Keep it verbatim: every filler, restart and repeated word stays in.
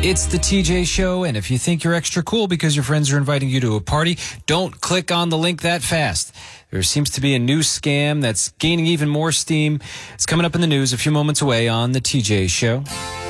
It's the T J Show, and if you think you're extra cool because your friends are inviting you to a party, don't click on the link that fast. There seems to be a new scam that's gaining even more steam. It's coming up in the news a few moments away on the T J Show.